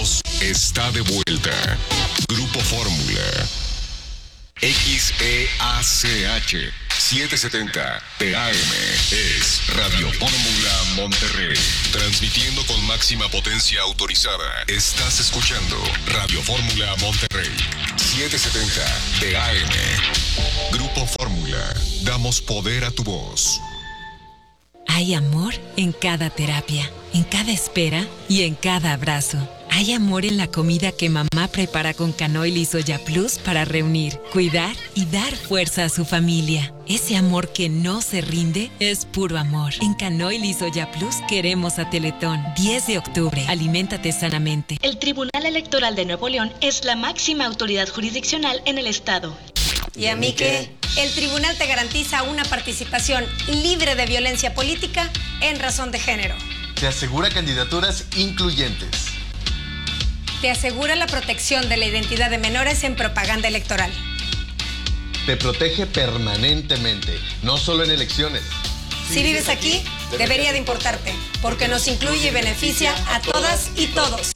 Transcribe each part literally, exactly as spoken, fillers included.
voz está de vuelta. Grupo Fórmula. X E A C H setecientos setenta P A M es Radio Fórmula Monterrey. Transmitiendo con máxima potencia autorizada. Estás escuchando Radio Fórmula Monterrey. setecientos setenta P A M. Grupo Fórmula. Damos poder a tu voz. Hay amor en cada terapia, en cada espera y en cada abrazo. Hay amor en la comida que mamá prepara con Canoil y Soya Plus para reunir, cuidar y dar fuerza a su familia. Ese amor que no se rinde es puro amor. En Canoil y Soya Plus queremos a Teletón. diez de octubre. Aliméntate sanamente. El Tribunal Electoral de Nuevo León es la máxima autoridad jurisdiccional en el estado. ¿Y a mí qué? El tribunal te garantiza una participación libre de violencia política en razón de género. Te asegura candidaturas incluyentes. Te asegura la protección de la identidad de menores en propaganda electoral. Te protege permanentemente, no solo en elecciones. Si vives aquí, debería de importarte, porque nos incluye y beneficia a todas y todos.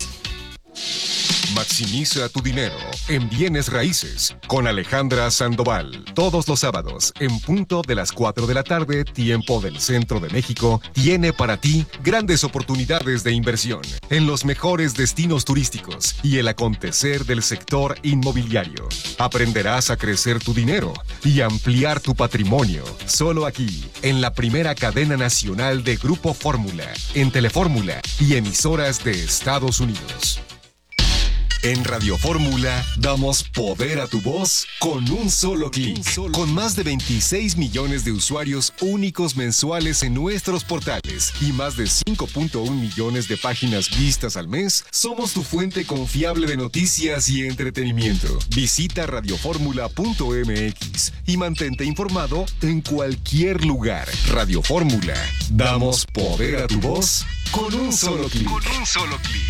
Maximiza tu dinero en bienes raíces con Alejandra Sandoval. Todos los sábados, en punto de las cuatro de la tarde, tiempo del centro de México, tiene para ti grandes oportunidades de inversión en los mejores destinos turísticos y el acontecer del sector inmobiliario. Aprenderás a crecer tu dinero y ampliar tu patrimonio. Solo aquí, en la primera cadena nacional de Grupo Fórmula, en Telefórmula y emisoras de Estados Unidos. En Radio Fórmula damos poder a tu voz con un solo clic. Con más de veintiséis millones de usuarios únicos mensuales en nuestros portales y más de cinco punto uno millones de páginas vistas al mes, somos tu fuente confiable de noticias y entretenimiento. Visita radioformula punto m x y mantente informado en cualquier lugar. Radio Fórmula. Damos poder a tu voz con un solo clic. Con un solo clic.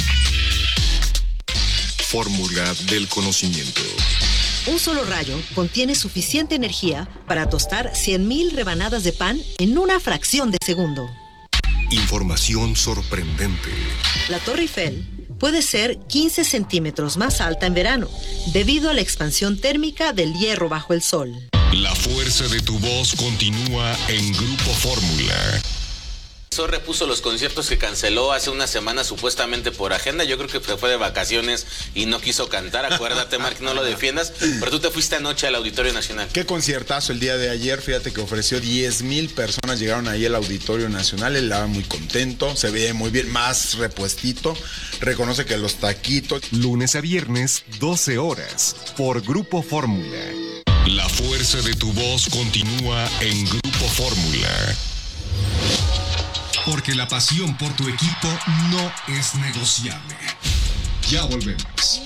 Fórmula del conocimiento. Un solo rayo contiene suficiente energía para tostar cien mil rebanadas de pan en una fracción de segundo. Información sorprendente. La Torre Eiffel puede ser quince centímetros más alta en verano, debido a la expansión térmica del hierro bajo el sol. La fuerza de tu voz continúa en Grupo Fórmula. Repuso los conciertos que canceló hace una semana supuestamente por agenda. Yo creo que fue de vacaciones y no quiso cantar. Acuérdate, Mark, no lo defiendas. Pero tú te fuiste anoche al Auditorio Nacional. Qué conciertazo el día de ayer. Fíjate que ofreció diez mil personas. Llegaron ahí al Auditorio Nacional. Él estaba muy contento. Se veía muy bien, más repuestito. Reconoce que los taquitos. Lunes a viernes, doce horas, por Grupo Fórmula. La fuerza de tu voz continúa en Grupo Fórmula. Porque la pasión por tu equipo no es negociable. Ya volvemos.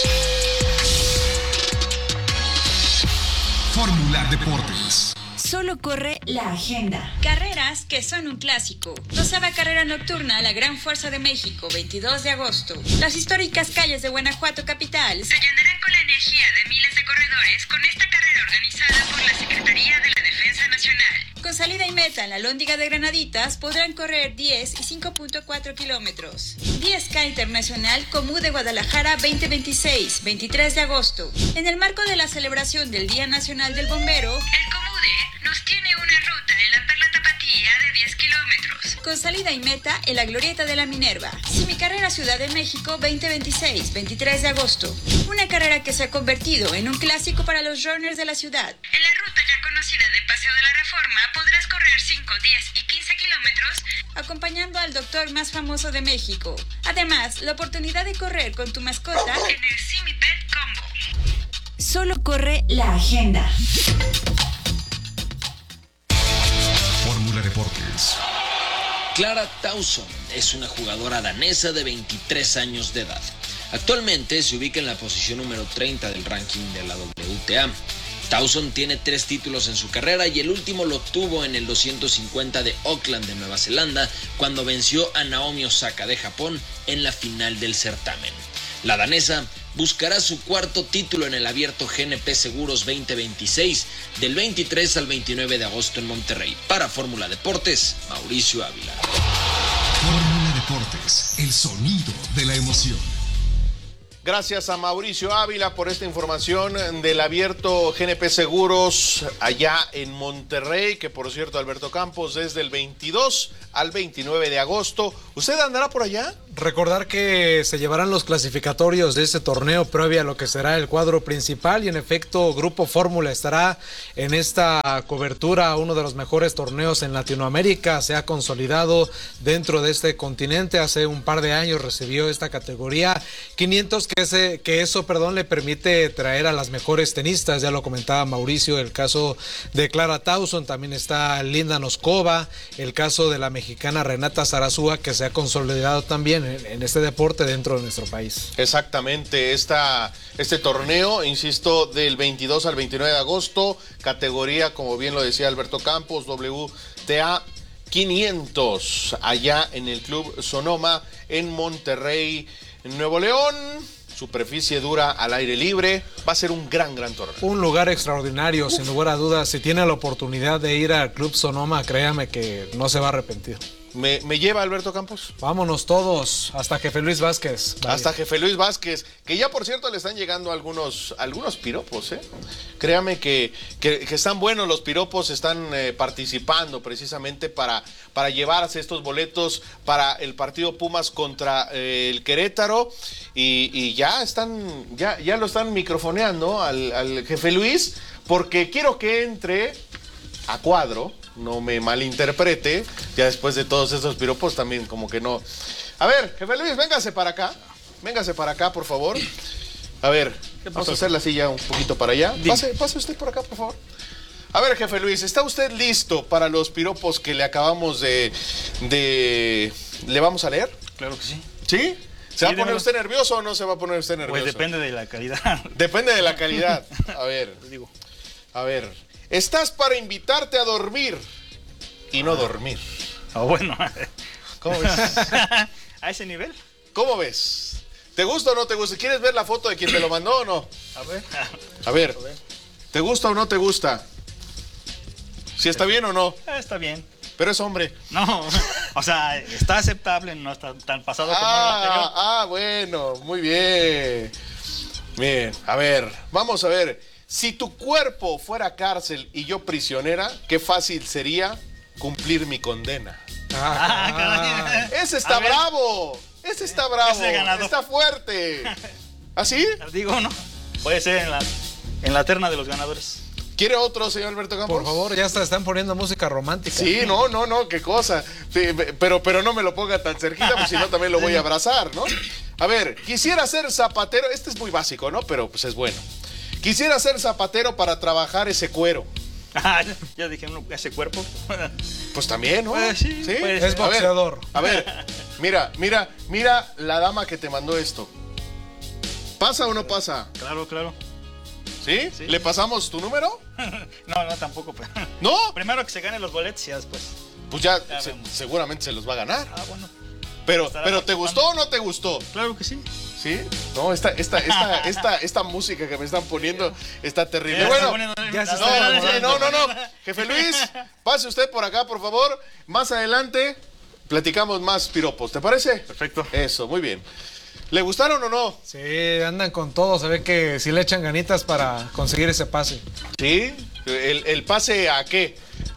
Fórmula Deportes. Solo corre la agenda. Carreras que son un clásico. Doceava carrera nocturna, la Gran Fuerza de México, veintidós de agosto. Las históricas calles de Guanajuato capital se llenarán con la energía de miles de corredores con esta carrera organizada por la Secretaría de la Defensa Nacional. Con salida y meta en la Lóndiga de Granaditas podrán correr diez y cinco punto cuatro kilómetros. diez K Internacional Comú de Guadalajara veinte veintiséis, veintitrés de agosto. En el marco de la celebración del Día Nacional del Bombero, el Comude nos tiene una ruta en la Perla Tapatía de diez kilómetros. Con salida y meta en la Glorieta de la Minerva. Semicarrera Ciudad de México veinte veintiséis, veintitrés de agosto. Una carrera que se ha convertido en un clásico para los runners de la ciudad. En la ruta ya conocida de Paseo de la Reforma podrás correr cinco, diez y quince kilómetros acompañando al doctor más famoso de México. Además, la oportunidad de correr con tu mascota en el Simipet Combo. Solo corre la agenda. Fórmula Deportes. Clara Tauson es una jugadora danesa de veintitrés años de edad. Actualmente se ubica en la posición número treinta del ranking de la W T A. Tauson tiene tres títulos en su carrera y el último lo obtuvo en el doscientos cincuenta de Auckland de Nueva Zelanda, cuando venció a Naomi Osaka de Japón en la final del certamen. La danesa buscará su cuarto título en el Abierto G N P Seguros veinte veintiséis del veintitrés al veintinueve de agosto en Monterrey. Para Fórmula Deportes, Mauricio Ávila. Fórmula Deportes, el sonido de la emoción. Gracias a Mauricio Ávila por esta información del abierto G N P Seguros allá en Monterrey, que por cierto, Alberto Campos, desde el veintidós al veintinueve de agosto. ¿Usted andará por allá? Recordar que se llevarán los clasificatorios de este torneo previo a lo que será el cuadro principal y en efecto Grupo Fórmula estará en esta cobertura, uno de los mejores torneos en Latinoamérica. Se ha consolidado dentro de este continente, hace un par de años recibió esta categoría quinientos, que, ese, que eso perdón, le permite traer a las mejores tenistas, ya lo comentaba Mauricio, el caso de Clara Tauson, también está Linda Noskova, el caso de la mexicana Renata Zarazúa, que se ha consolidado también en, en este deporte dentro de nuestro país. Exactamente, esta, este torneo, insisto, del veintidós al veintinueve de agosto, categoría, como bien lo decía Alberto Campos, W T A quinientos, allá en el Club Sonoma, en Monterrey, Nuevo León. Superficie dura al aire libre. Va a ser un gran, gran torneo. Un lugar extraordinario, Uf. sin lugar a dudas. Si tiene la oportunidad de ir al Club Sonoma, créame que no se va a arrepentir. ¿Me, me lleva Alberto Campos? Vámonos todos, hasta Jefe Luis Vázquez. Vale. Hasta Jefe Luis Vázquez, que ya por cierto le están llegando algunos, algunos piropos, ¿eh? Créame que, que, que están buenos los piropos, están eh, participando precisamente para, para llevarse estos boletos para el partido Pumas contra eh, el Querétaro y, y ya están, ya, ya lo están microfoneando al, al Jefe Luis, porque quiero que entre a cuadro. No me malinterprete, ya después de todos esos piropos también como que no. A ver, Jefe Luis, véngase para acá, véngase para acá, por favor. A ver, vamos a hacer la silla un poquito para allá. Pase, pase usted por acá, por favor. A ver, Jefe Luis, ¿está usted listo para los piropos que le acabamos de... de... ¿Le vamos a leer? Claro que sí. ¿Sí? ¿Se sí, va a poner usted nervioso o no se va a poner usted nervioso? Pues depende de la calidad. Depende de la calidad. A ver, digo. A ver... Estás para invitarte a dormir y no dormir. Oh, bueno. ¿Cómo ves? ¿A ese nivel? ¿Cómo ves? ¿Te gusta o no te gusta? ¿Quieres ver la foto de quien te lo mandó o no? A ver. A ver. ¿Te gusta o no te gusta? ¿Si está bien o no? Está bien. Pero es hombre. No, o sea, está aceptable, no está tan pasado como ah, el anterior. Ah, bueno, muy bien. Bien, a ver, vamos a ver. Si tu cuerpo fuera cárcel y yo prisionera, qué fácil sería cumplir mi condena. Ah, ese está bravo. Ese está bravo. Ese ganador. Está fuerte. ¿Así? Digo, no. Puede ser en la, en la terna de los ganadores. ¿Quiere otro, señor Alberto Campos? Por favor, ya está, están poniendo música romántica. Sí, no, no, no, qué cosa. Sí, pero, pero no me lo ponga tan cerquita, pues si no también lo voy a abrazar, ¿no? A ver, quisiera ser zapatero. Este es muy básico, ¿no? Pero pues es bueno. Quisiera ser zapatero para trabajar ese cuero. Ah, ya dije, ese cuerpo. Pues también, ¿no? Pues sí, ¿sí? Pues es boxeador. A ver, a ver, mira, mira, mira la dama que te mandó esto. ¿Pasa o no pasa? Claro, claro. ¿Sí? ¿Sí? ¿Le pasamos tu número? No, no, tampoco. ¿No? Primero que se gane los boletos y ya después. Pues ya, ya se, seguramente se los va a ganar. Ah, bueno. Pero, pero ¿te gustó o no te gustó? Claro que sí. ¿Sí? No, esta, esta, esta, esta, esta música que me están poniendo está terrible. Bueno, ya se está no, no, no, no. Jefe Luis, pase usted por acá, por favor. Más adelante platicamos más piropos, ¿te parece? Perfecto. Eso, muy bien. ¿Le gustaron o no? Sí, andan con todo. Se ve que sí le echan ganitas para conseguir ese pase. ¿Sí? ¿El, el pase a qué?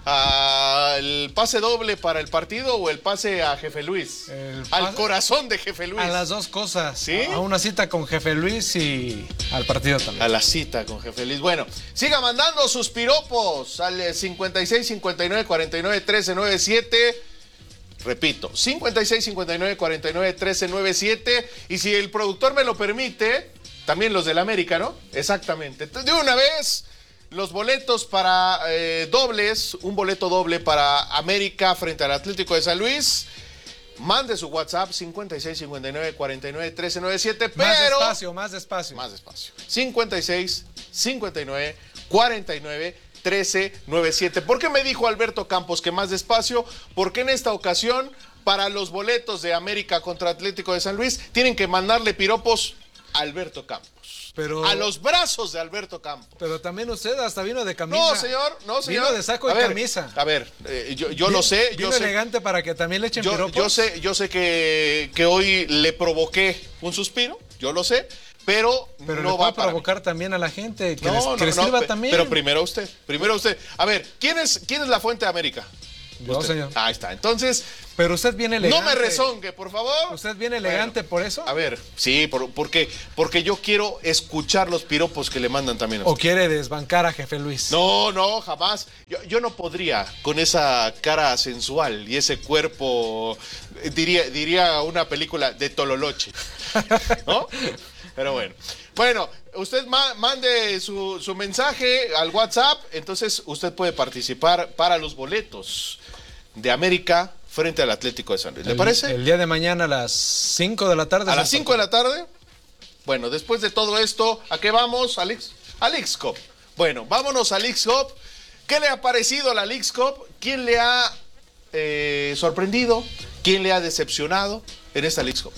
¿A ¿El pase doble para el partido o el pase a Jefe Luis? Al corazón de Jefe Luis. A las dos cosas. ¿Sí? A una cita con Jefe Luis y al partido también. A la cita con Jefe Luis. Bueno, siga mandando sus piropos al cincuenta y seis, cincuenta y nueve, cuarenta y nueve, trece, noventa y siete. Repito, cincuenta y seis, cincuenta y nueve, cuarenta y nueve, trece, noventa y siete. Y si el productor me lo permite, también los del América, ¿no? Exactamente. De una vez, los boletos para eh, dobles, un boleto doble para América frente al Atlético de San Luis. Mande su WhatsApp cincuenta y seis, cincuenta y nueve, cuarenta y nueve, trece, noventa y siete. Pero más despacio, más despacio. Más despacio. cincuenta y seis, cincuenta y nueve, cuarenta y nueve, trece, noventa y siete. ¿Por qué me dijo Alberto Campos que más despacio? Porque en esta ocasión, para los boletos de América contra Atlético de San Luis, tienen que mandarle piropos a Alberto Campos. Pero, a los brazos de Alberto Campos. Pero también usted hasta vino de camisa. No, señor, no, señor. Vino de saco y ver, camisa. A ver, eh, yo, yo lo sé. Vino yo sé, elegante para que también le echen yo, piropos. Yo sé, yo sé que, que hoy le provoqué un suspiro, yo lo sé. pero, pero no le va puede a provocar también a la gente, que, no, les, no, que les no, sirva pe- también. Pero primero usted, primero usted. A ver, ¿quién es, quién es la fuente de América? Yo, Usted. señor. Ahí está, entonces... Pero usted viene elegante. No me rezongue, por favor. ¿Usted viene elegante bueno, por eso? A ver, sí, por, porque, porque yo quiero escuchar los piropos que le mandan también a ¿O usted. quiere desbancar a Jefe Luis? No, no, jamás. Yo, yo no podría con esa cara sensual y ese cuerpo, diría, diría una película de Tololoche, ¿no? Pero bueno. Bueno, usted ma- mande su, su mensaje al WhatsApp, entonces usted puede participar para los boletos de América frente al Atlético de San Luis. ¿Le el, parece? El día de mañana a las cinco de la tarde. A las cinco de la tarde. Bueno, después de todo esto, ¿a qué vamos, Alex? Al Leagues Cup. Bueno, vámonos al Leagues Cup. ¿Qué le ha parecido la Leagues Cup? ¿Quién le ha eh, sorprendido? ¿Quién le ha decepcionado en esta Leagues Cup?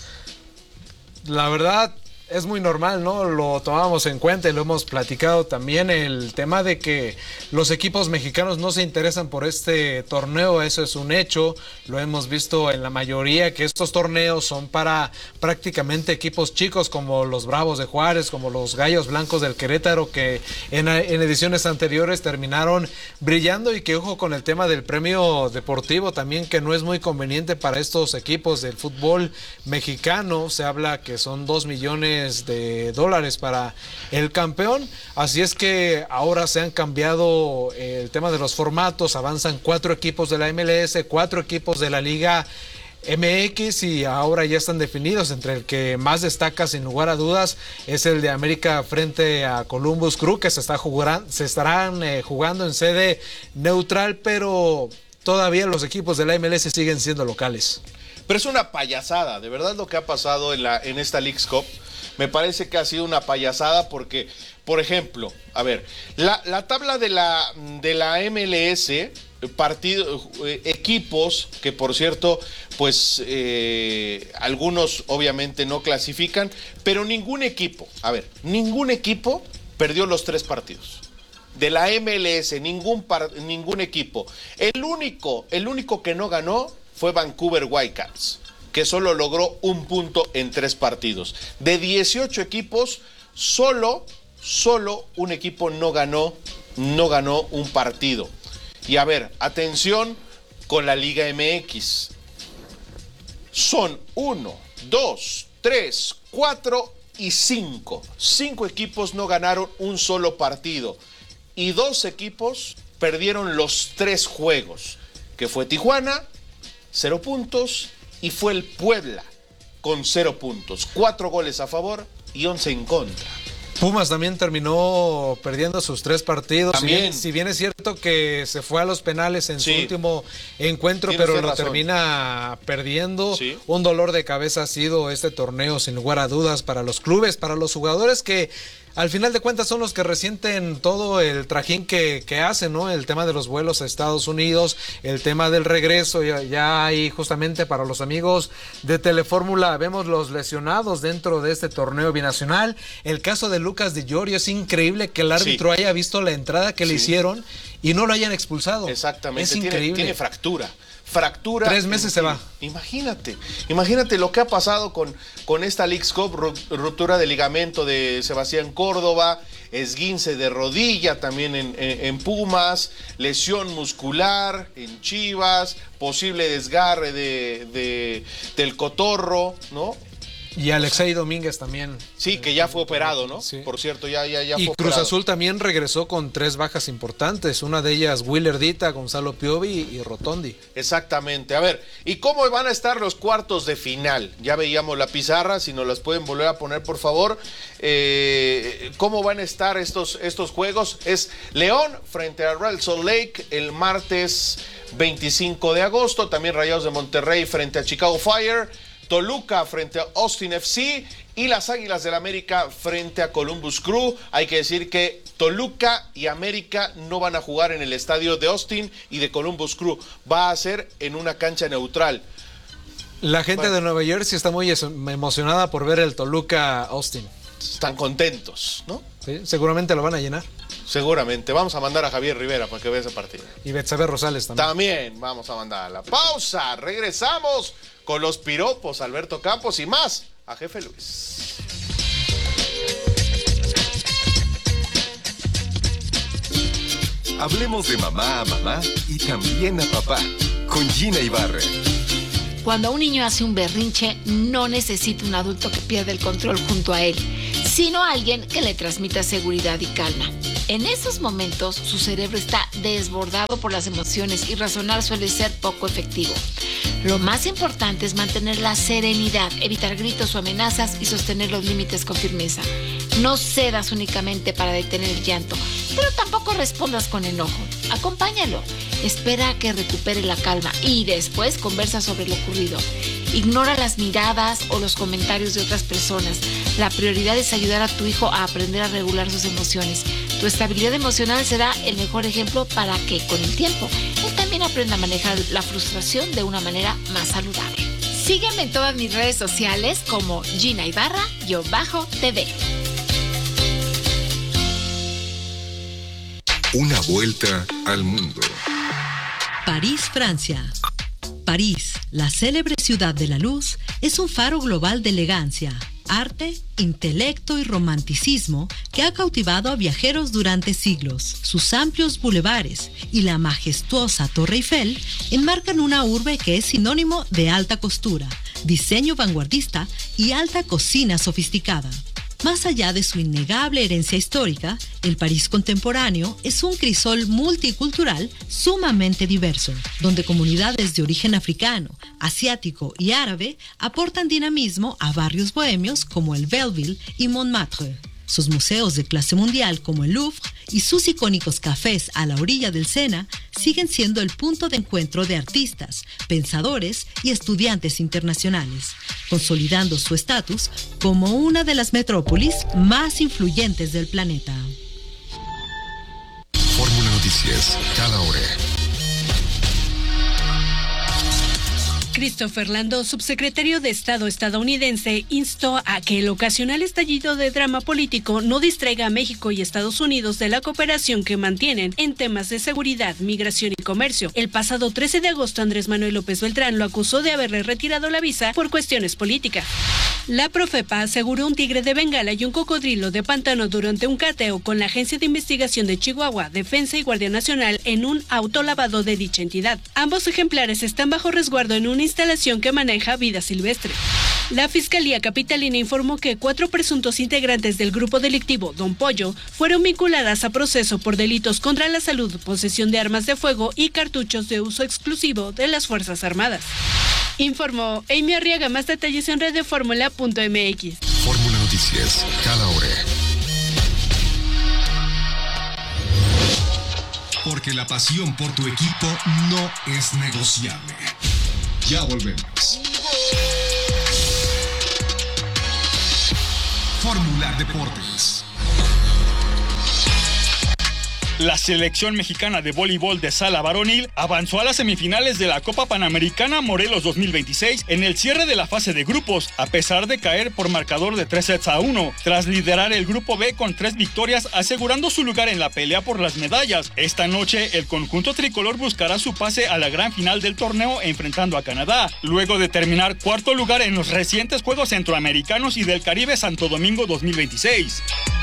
La verdad, es muy normal, ¿no? Lo tomamos en cuenta y lo hemos platicado también, el tema de que los equipos mexicanos no se interesan por este torneo, eso es un hecho, lo hemos visto en la mayoría, que estos torneos son para prácticamente equipos chicos como los Bravos de Juárez, como los Gallos Blancos del Querétaro, que en, en ediciones anteriores terminaron brillando, y que ojo con el tema del premio deportivo también, que no es muy conveniente para estos equipos del fútbol mexicano. Se habla que son dos millones de dólares para el campeón, así es que ahora se han cambiado el tema de los formatos, avanzan cuatro equipos de la M L S, cuatro equipos de la Liga M X, y ahora ya están definidos. Entre el que más destaca sin lugar a dudas es el de América frente a Columbus Crew, que se, está jugando, se estarán eh, jugando en sede neutral, pero todavía los equipos de la M L S siguen siendo locales. Pero es una payasada, de verdad, lo que ha pasado en, la, en esta Leagues Cup. Me parece que ha sido una payasada porque, por ejemplo, a ver, la, la tabla de la, de la M L S, partido, eh, equipos que, por cierto, pues eh, algunos obviamente no clasifican, pero ningún equipo, a ver, ningún equipo perdió los tres partidos. De la M L S, ningún, par, ningún equipo. El único, el único que no ganó fue Vancouver Whitecaps, que solo logró un punto en tres partidos. De dieciocho equipos, solo, solo un equipo no ganó, no ganó un partido. Y a ver, atención con la Liga M X. Son uno, dos, tres, cuatro y cinco. Cinco equipos no ganaron un solo partido. Y dos equipos perdieron los tres juegos, que fue Tijuana, cero puntos, y fue el Puebla con cero puntos, cuatro goles a favor y once en contra. Pumas también terminó perdiendo sus tres partidos. También. Si bien, si bien es cierto que se fue a los penales en Sí. su último encuentro, Tienes pero lo razón. termina perdiendo. Sí. Un dolor de cabeza ha sido este torneo, sin lugar a dudas, para los clubes, para los jugadores, que al final de cuentas son los que resienten todo el trajín que, que hacen, ¿no? El tema de los vuelos a Estados Unidos, el tema del regreso, ya, ya hay justamente para los amigos de Telefórmula, vemos los lesionados dentro de este torneo binacional. El caso de Lucas Di Llorio, es increíble que el árbitro Sí. haya visto la entrada que le Sí. hicieron y no lo hayan expulsado. Exactamente, Es tiene, increíble. tiene fractura. Fractura. Tres meses se va. Imagínate, imagínate lo que ha pasado con, con esta Leagues Cup, ru- ruptura de ligamento de Sebastián Córdoba, esguince de rodilla también en, en, en Pumas, lesión muscular en Chivas, posible desgarre de, de, del cotorro, ¿no? Y Alexei Domínguez también. Sí, que ya fue operado, ¿no? Sí. Por cierto, ya, ya, ya Y fue Cruz operado. Azul también regresó con tres bajas importantes, una de ellas Willer Dita, Gonzalo Piovi y Rotondi. Exactamente. A ver, ¿y cómo van a estar los cuartos de final? Ya veíamos la pizarra, si nos las pueden volver a poner, por favor. Eh, ¿Cómo van a estar estos, estos juegos? Es León frente a Real Salt Lake el martes veinticinco de agosto. También Rayados de Monterrey frente a Chicago Fire. Toluca frente a Austin F C y las Águilas del América frente a Columbus Crew. Hay que decir que Toluca y América no van a jugar en el estadio de Austin y de Columbus Crew. Va a ser en una cancha neutral. La gente Bueno. de Nueva Jersey está muy es- emocionada por ver el Toluca Austin. Están contentos, ¿no? Sí, seguramente lo van a llenar. Seguramente. Vamos a mandar a Javier Rivera para que vea ese partido. Y Betsabe Rosales también. También vamos a mandar a la pausa. Regresamos con los piropos, Alberto Campos y más a Jefe Luis. Hablemos de mamá a mamá y también a papá con Gina Ibarra. Cuando un niño hace un berrinche, no necesita un adulto que pierda el control junto a él, sino alguien que le transmita seguridad y calma. En esos momentos, su cerebro está desbordado por las emociones y razonar suele ser poco efectivo. Lo más importante es mantener la serenidad, evitar gritos o amenazas y sostener los límites con firmeza. No cedas únicamente para detener el llanto, pero tampoco respondas con enojo. Acompáñalo, espera a que recupere la calma y después conversa sobre lo ocurrido. Ignora las miradas o los comentarios de otras personas. La prioridad es ayudar a tu hijo a aprender a regular sus emociones. Tu estabilidad emocional será el mejor ejemplo para que, con el tiempo, él también aprenda a manejar la frustración de una manera más saludable. Sígueme en todas mis redes sociales como Gina Ibarra-T V. Una vuelta al mundo. París, Francia. París, la célebre ciudad de la luz, es un faro global de elegancia, arte, intelecto y romanticismo que ha cautivado a viajeros durante siglos. Sus amplios bulevares y la majestuosa Torre Eiffel enmarcan una urbe que es sinónimo de alta costura, diseño vanguardista y alta cocina sofisticada. Más allá de su innegable herencia histórica, el París contemporáneo es un crisol multicultural sumamente diverso, donde comunidades de origen africano, asiático y árabe aportan dinamismo a barrios bohemios como el Belleville y Montmartre. Sus museos de clase mundial como el Louvre y sus icónicos cafés a la orilla del Sena siguen siendo el punto de encuentro de artistas, pensadores y estudiantes internacionales, consolidando su estatus como una de las metrópolis más influyentes del planeta. Fórmula Noticias, cada hora. Christopher Landau, subsecretario de Estado estadounidense, instó a que el ocasional estallido de drama político no distraiga a México y Estados Unidos de la cooperación que mantienen en temas de seguridad, migración y comercio. El pasado trece de agosto, Andrés Manuel López Beltrán lo acusó de haberle retirado la visa por cuestiones políticas. La Profepa aseguró un tigre de Bengala y un cocodrilo de pantano durante un cateo con la Agencia de Investigación de Chihuahua, Defensa y Guardia Nacional en un autolavado de dicha entidad. Ambos ejemplares están bajo resguardo en una instalación que maneja vida silvestre. La Fiscalía Capitalina informó que cuatro presuntos integrantes del grupo delictivo Don Pollo fueron vinculadas a proceso por delitos contra la salud, posesión de armas de fuego y cartuchos de uso exclusivo de las Fuerzas Armadas. Informó Amy Arriaga. Más detalles en red de fórmula punto m x. Fórmula Noticias, cada hora. Porque la pasión por tu equipo no es negociable. Ya volvemos. Fórmula Deportes. La selección mexicana de voleibol de sala varonil avanzó a las semifinales de la Copa Panamericana Morelos dos mil veintiséis en el cierre de la fase de grupos, a pesar de caer por marcador de tres sets a uno, tras liderar el grupo B con tres victorias, asegurando su lugar en la pelea por las medallas. Esta noche, el conjunto tricolor buscará su pase a la gran final del torneo enfrentando a Canadá, luego de terminar cuarto lugar en los recientes Juegos Centroamericanos y del Caribe Santo Domingo dos mil veintiséis.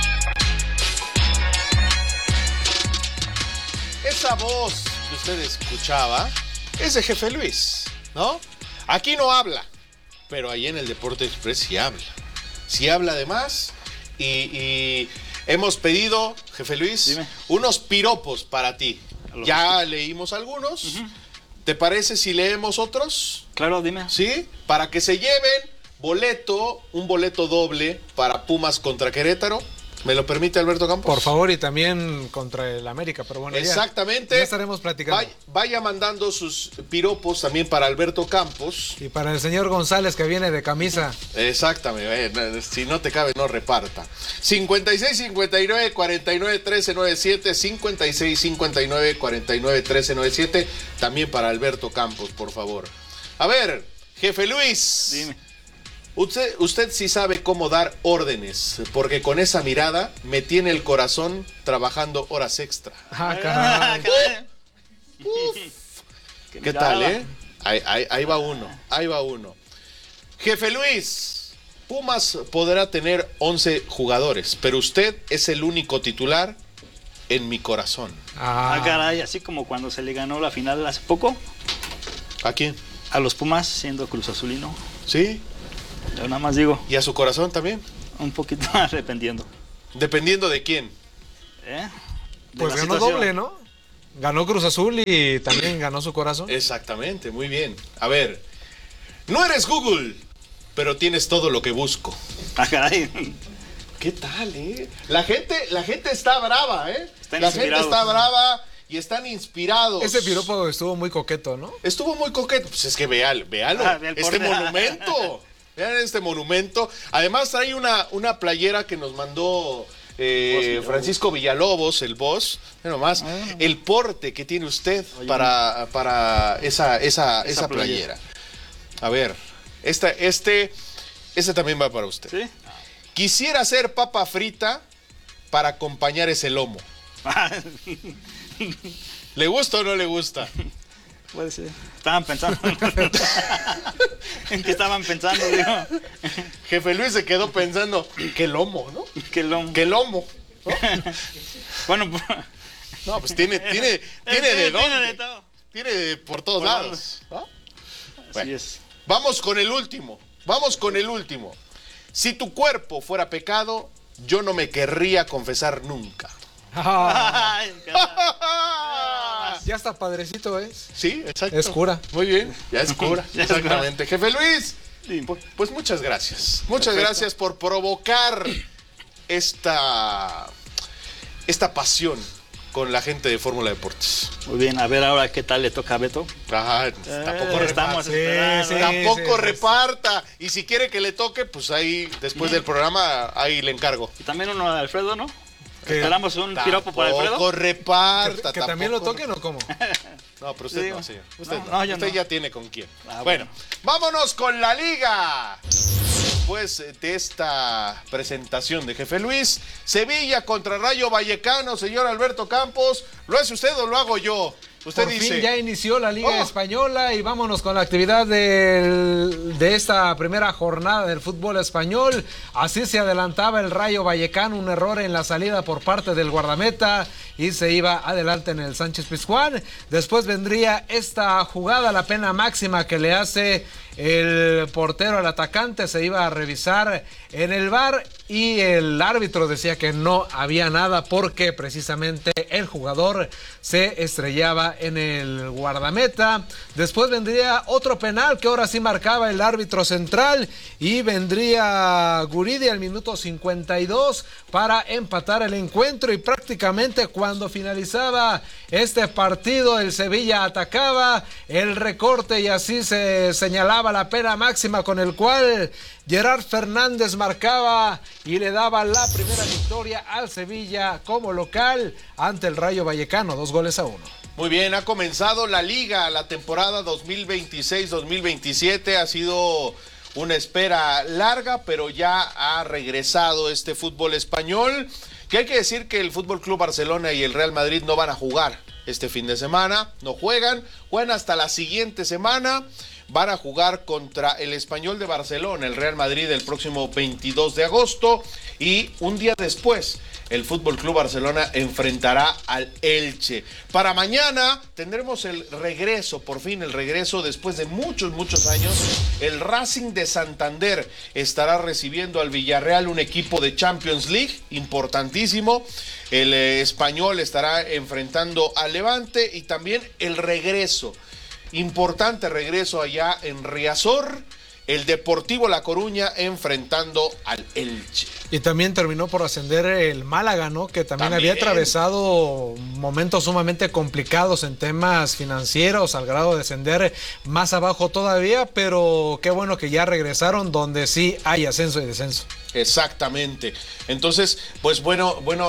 Esa voz que usted escuchaba es de Jefe Luis, ¿no? Aquí no habla, pero ahí en el Deporte Express sí habla. Sí habla además y, y hemos pedido, Jefe Luis, Dime. unos piropos para ti. Ya escucho. Leímos algunos. Uh-huh. ¿Te parece si leemos otros? Claro, dime. ¿Sí? Para que se lleven boleto, un boleto doble para Pumas contra Querétaro. ¿Me lo permite Alberto Campos? Por favor, y también contra el América, pero bueno, exactamente. Ya, ya estaremos platicando. Vaya, vaya mandando sus piropos también para Alberto Campos. Y para el señor González, que viene de camisa. Exactamente, si no te cabe, no reparta. cincuenta y seis, cincuenta y nueve, cuarenta y nueve, trece, noventa y siete, cincuenta y seis, cincuenta y nueve, cuarenta y nueve, trece, noventa y siete, también para Alberto Campos, por favor. A ver, Jefe Luis. Dime. Usted, usted sí sabe cómo dar órdenes, porque con esa mirada me tiene el corazón trabajando horas extra. Ah, caray. Uf, uf. ¿Qué, ¿Qué tal, eh? Ahí, ahí, ahí va uno, ahí va uno. Jefe Luis, Pumas podrá tener once jugadores, pero usted es el único titular. en mi corazón. Ah. ah, caray, así como cuando se le ganó la final hace poco. ¿A quién? A los Pumas, siendo Cruz Azulino. ¿Sí? Yo nada más digo. ¿Y a su corazón también? Un poquito más, dependiendo. ¿Dependiendo de quién? ¿Eh? De pues ganó situación. Doble, ¿no? Ganó Cruz Azul y también ganó su corazón. Exactamente, muy bien. A ver, no eres Google, pero tienes todo lo que busco. Ah, caray. ¿Qué tal, eh? La gente, la gente está brava, ¿eh? Están la gente está brava y están inspirados. Ese piropo estuvo muy coqueto, ¿no? Estuvo muy coqueto. Pues es que véalo, véalo. Ah, este monumento. Vean este monumento. Además trae una, una playera que nos mandó eh, Francisco Villalobos, el boss. Bueno, más ah. el porte que tiene usted Oye, para, para esa, esa, esa, esa playera. playera. A ver, esta, este, este también va para usted. ¿Sí? Quisiera hacer papa frita para acompañar ese lomo. ¿Le gusta o no le gusta? Puede ser. Estaban pensando. ¿En qué estaban pensando, digo? Jefe Luis se quedó pensando, ¿qué lomo, no? ¿Qué lomo? ¿Qué lomo? ¿No? Bueno, pues... No, pues tiene, tiene, tiene de dónde. Tiene de todo. Tiene de por todos por lados. ¿No? Así bueno, es. Vamos con el último. Vamos con el último. Si tu cuerpo fuera pecado, yo no me querría confesar nunca. Ay, ya está padrecito, ¿es? Sí, exacto. Es cura. Muy bien, ya es cura. Exactamente. Jefe Luis, pues, pues muchas gracias. Muchas Perfecto. gracias por provocar esta, esta pasión con la gente de Fórmula Deportes. Muy bien, a ver ahora qué tal le toca a Beto. Ajá, eh, tampoco estamos reparta. Sí, sí, tampoco sí, reparta. Y si quiere que le toque, pues ahí, después sí. del programa, ahí le encargo. Y también uno de Alfredo, ¿no? Que Esperamos un piropo para Alfredo. Tampoco reparta. ¿Que, que también lo toquen o cómo? No, pero usted sí, no, señor. Usted, no, no, no, usted no. ya tiene con quién. Ah, bueno, bueno, vámonos con la liga. Después de esta presentación de Jefe Luis, Sevilla contra Rayo Vallecano, señor Alberto Campos, ¿lo hace usted o lo hago yo? Usted Por dice. fin ya inició la Liga oh. Española y vámonos con la actividad del, de esta primera jornada del fútbol español. Así se adelantaba el Rayo Vallecano, un error en la salida por parte del guardameta y se iba adelante en el Sánchez Pizjuán. Después vendría esta jugada, la pena máxima que le hace el portero al atacante, se iba a revisar en el V A R y el árbitro decía que no había nada porque precisamente el jugador se estrellaba en el guardameta. Después vendría otro penal que ahora sí marcaba el árbitro central y vendría Guridi al minuto cincuenta y dos para empatar el encuentro, y prácticamente cuando finalizaba este partido el Sevilla atacaba el recorte y así se señalaba la pena máxima con el cual Gerard Fernández marcaba y le daba la primera victoria al Sevilla como local ante el Rayo Vallecano, dos goles a uno. Muy bien, ha comenzado la liga, la temporada dos mil veintiséis dos mil veintisiete, ha sido una espera larga, pero ya ha regresado este fútbol español, que hay que decir que el Fútbol Club Barcelona y el Real Madrid no van a jugar este fin de semana, no juegan, juegan hasta la siguiente semana. Van a jugar contra el Español de Barcelona, el Real Madrid, el próximo veintidós de agosto, y un día después el Fútbol Club Barcelona enfrentará al Elche. Para mañana tendremos el regreso, por fin el regreso después de muchos, muchos años. El Racing de Santander estará recibiendo al Villarreal, un equipo de Champions League importantísimo. El eh, Español estará enfrentando al Levante, y también el regreso. Importante regreso allá en Riazor, el Deportivo La Coruña enfrentando al Elche. Y también terminó por ascender el Málaga, ¿no? Que también, también había atravesado momentos sumamente complicados en temas financieros, al grado de descender más abajo todavía, pero qué bueno que ya regresaron, donde sí hay ascenso y descenso. Exactamente. Entonces, pues bueno, bueno,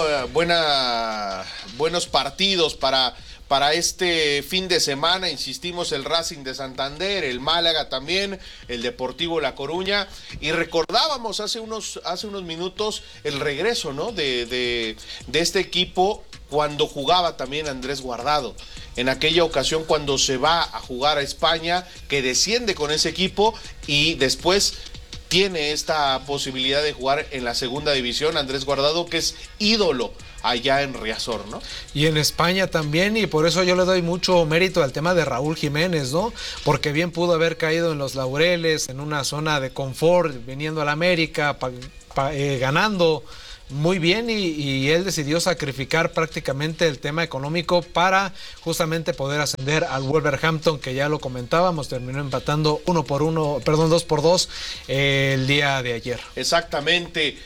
buena, buenos partidos para... Para este fin de semana, insistimos, el Racing de Santander, el Málaga también, el Deportivo La Coruña, y recordábamos hace unos, hace unos minutos el regreso, ¿no? de, de, de este equipo cuando jugaba también Andrés Guardado. En aquella ocasión cuando se va a jugar a España, que desciende con ese equipo y después tiene esta posibilidad de jugar en la segunda división, Andrés Guardado, que es ídolo allá en Riazor, ¿no? Y en España también, y por eso yo le doy mucho mérito al tema de Raúl Jiménez, ¿no? Porque bien pudo haber caído en los laureles, en una zona de confort, viniendo a la América, pa, pa, eh, ganando muy bien, y, y él decidió sacrificar prácticamente el tema económico para justamente poder ascender al Wolverhampton, que ya lo comentábamos, terminó empatando uno por uno, perdón, dos por dos eh, el día de ayer. Exactamente.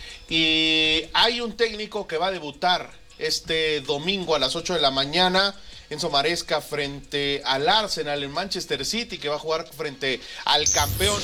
Y hay un técnico que va a debutar este domingo a las ocho de la mañana, Enzo Maresca, frente al Arsenal en Manchester City, que va a jugar frente al campeón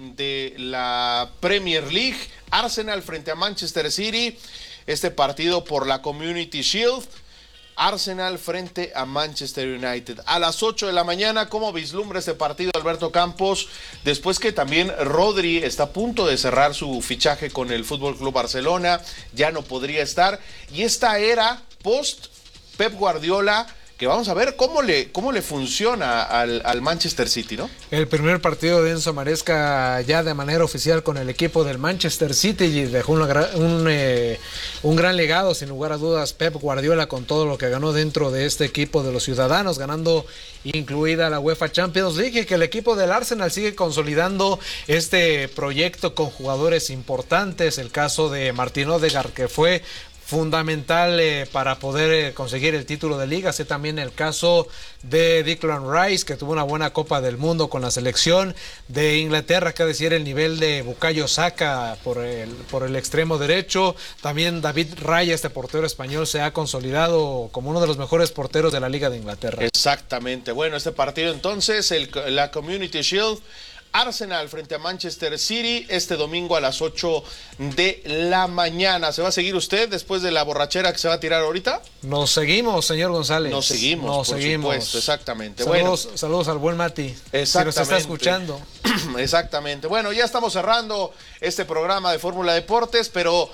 de la Premier League. Arsenal frente a Manchester City, este partido por la Community Shield. Arsenal frente a Manchester United a las ocho de la mañana. ¿Cómo vislumbra este partido Alberto Campos? Después que también Rodri está a punto de cerrar su fichaje con el Fútbol Club Barcelona, ya no podría estar. Y esta era post Pep Guardiola, que vamos a ver cómo le, cómo le funciona al, al Manchester City, ¿no? El primer partido de Enzo Maresca ya de manera oficial con el equipo del Manchester City, y dejó un, un, eh, un gran legado, sin lugar a dudas, Pep Guardiola, con todo lo que ganó dentro de este equipo de los ciudadanos, ganando incluida la UEFA Champions League, y que el equipo del Arsenal sigue consolidando este proyecto con jugadores importantes. El caso de Martin Odegaard, que fue fundamental eh, para poder eh, conseguir el título de liga. Sé también el caso de Declan Rice, que tuvo una buena Copa del Mundo con la selección de Inglaterra, que decir el nivel de Bukayo Saka por el, por el extremo derecho. También David Raya, este portero español, se ha consolidado como uno de los mejores porteros de la Liga de Inglaterra. Exactamente. Bueno, este partido entonces, el, la Community Shield, Arsenal frente a Manchester City, este domingo a las ocho de la mañana. ¿Se va a seguir usted después de la borrachera que se va a tirar ahorita? Nos seguimos, señor González. Nos seguimos, Nos por seguimos. supuesto, exactamente. Saludos, bueno. saludos al buen Mati. Exactamente. Si nos está escuchando. Exactamente. Bueno, ya estamos cerrando este programa de Fórmula Deportes, pero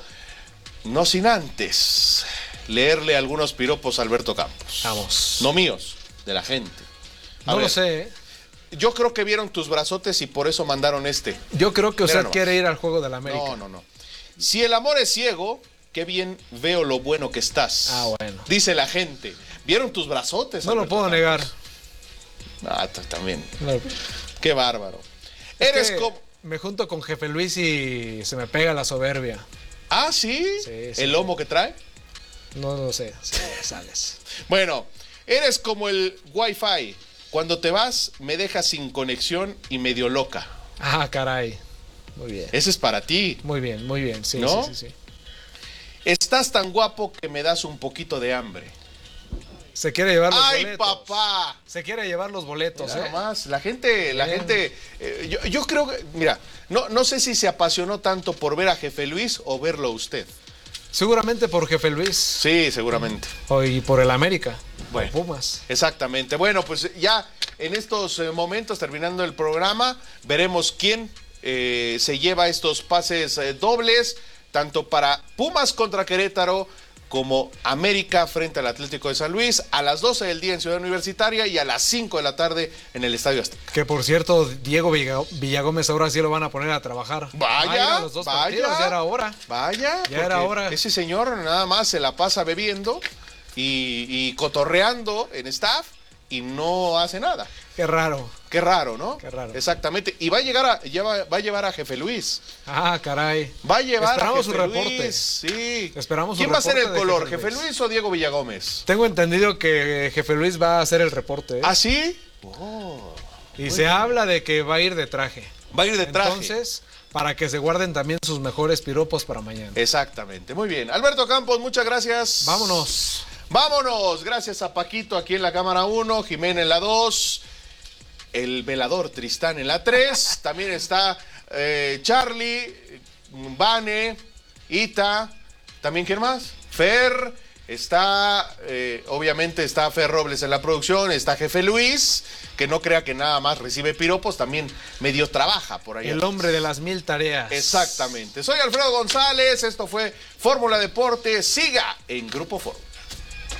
no sin antes leerle algunos piropos a Alberto Campos. Vamos. No míos, de la gente. A no ver. lo sé, ¿eh? Yo creo que vieron tus brazotes y por eso mandaron este. Yo creo que usted Mira quiere ir al Juego de la América. No, no, no. Si el amor es ciego, qué bien veo lo bueno que estás. Ah, bueno. Dice la gente. ¿Vieron tus brazotes? No lo puedo Campos? negar. Ah, t- también. No. Qué bárbaro. Es Eres que como... me junto con Jefe Luis y se me pega la soberbia. Ah, ¿sí? Sí, sí. ¿El lomo que trae? No lo sé, sí, sales. Bueno, eres como el Wi-Fi. Cuando te vas, me dejas sin conexión y medio loca. Ah, caray. Muy bien. Ese es para ti. Muy bien, muy bien. Sí, ¿No? sí, sí, sí. Estás tan guapo que me das un poquito de hambre. Se quiere llevar los ¡Ay, boletos. papá! Se quiere llevar los boletos, Mira ¿eh? nomás, la gente, la Bien. gente, eh, yo, yo creo que, mira, no, no sé si se apasionó tanto por ver a Jefe Luis o verlo a usted. Seguramente por Jefe Luis. Sí, seguramente. O y por el América. Bueno, por Pumas. Exactamente. Bueno, pues ya en estos eh, momentos, terminando el programa, veremos quién eh, se lleva estos pases eh, dobles, tanto para Pumas contra Querétaro, como América frente al Atlético de San Luis, a las doce del día en Ciudad Universitaria y a las cinco de la tarde en el Estadio Azteca. Que por cierto, Diego Viga- Villagómez ahora sí lo van a poner a trabajar. Vaya, Vaya, los dos vaya. partidos, ya era hora. Vaya, Ya era porque hora. Ese señor nada más se la pasa bebiendo y, y cotorreando en staff y no hace nada. Qué raro. Qué raro, ¿no? Qué raro. Exactamente. Y va a llegar a, lleva- va a llevar a Jefe Luis. Ah, caray. Va a llevar Esperamos a su Jefe reporte. Luis. Sí. Esperamos su ¿Quién va a ser el reporte de color? Jefe ¿Jefe Luis. Luis o Diego Villagómez? Tengo entendido que Jefe Luis va a hacer el reporte. ¿eh? ¿Ah, sí? Y se habla de que va a ir de traje. Va a ir de traje. Entonces, para que se guarden también sus mejores piropos para mañana. Exactamente. Muy bien. Alberto Campos, muchas gracias. Vámonos. Vámonos. Gracias a Paquito aquí en la cámara uno, Jimena en la dos, el velador Tristán en la tres. También está eh, Charlie, Vane, Ita. ¿También quién más? Fer. Está, eh, obviamente está Fer Robles en la producción. Está Jefe Luis, que no crea que nada más recibe piropos, también medio trabaja por ahí. El hombre de las mil tareas. Exactamente. Soy Alfredo González. Esto fue Fórmula Deporte. Siga en Grupo Fórmula.